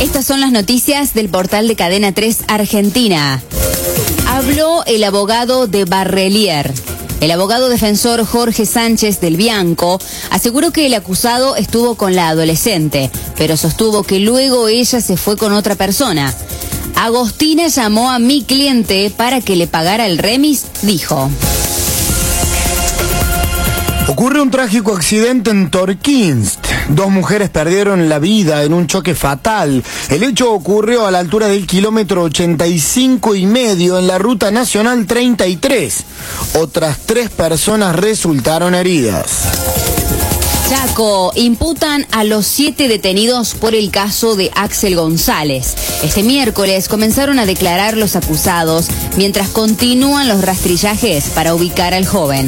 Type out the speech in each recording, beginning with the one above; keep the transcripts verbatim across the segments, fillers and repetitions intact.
Estas son las noticias del portal de Cadena tres Argentina. Habló el abogado de Barrelier. El abogado defensor Jorge Sánchez del Bianco aseguró que el acusado estuvo con la adolescente, pero sostuvo que luego ella se fue con otra persona. Agostina llamó a mi cliente para que le pagara el remis, dijo. Ocurre un trágico accidente en Torquinst. Dos mujeres perdieron la vida en un choque fatal. El hecho ocurrió a la altura del kilómetro ochenta y cinco y medio en la ruta nacional treinta y tres. Otras tres personas resultaron heridas. Chaco, imputan a los siete detenidos por el caso de Axel González. Este miércoles comenzaron a declarar los acusados mientras continúan los rastrillajes para ubicar al joven.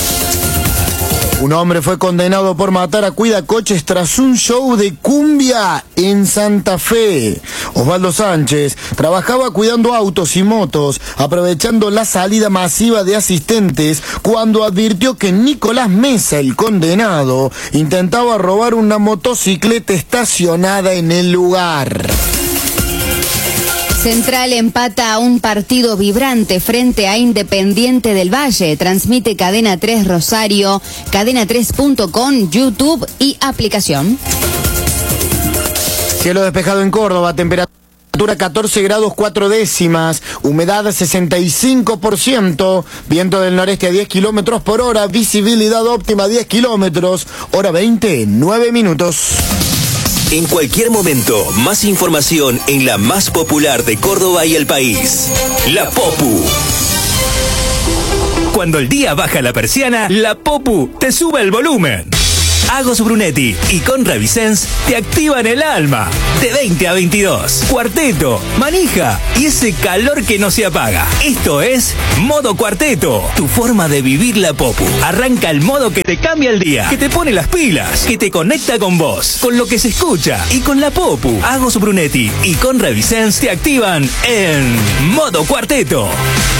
Un hombre fue condenado por matar a cuidacoches tras un show de cumbia en Santa Fe. Osvaldo Sánchez trabajaba cuidando autos y motos, aprovechando la salida masiva de asistentes cuando advirtió que Nicolás Mesa, el condenado, intentaba robar una motocicleta estacionada en el lugar. Central empata a un partido vibrante frente a Independiente del Valle. Transmite Cadena tres Rosario, cadena tres punto com, YouTube y aplicación. Cielo despejado en Córdoba, temperatura catorce grados cuatro décimas, humedad sesenta y cinco por ciento, viento del noreste a diez kilómetros por hora, visibilidad óptima diez kilómetros, hora veinte, nueve minutos. En cualquier momento, más información en la más popular de Córdoba y el país. La Popu. Cuando el día baja la persiana, la Popu te sube el volumen. Agos Brunetti y Conra Vicens te activan el alma. De veinte a veintidós. Cuarteto, manija y ese calor que no se apaga. Esto es Modo Cuarteto, tu forma de vivir la Popu. Arranca el modo que te cambia el día, que te pone las pilas, que te conecta con vos, con lo que se escucha y con la Popu. Agos Brunetti y Conra Vicens te activan en Modo Cuarteto.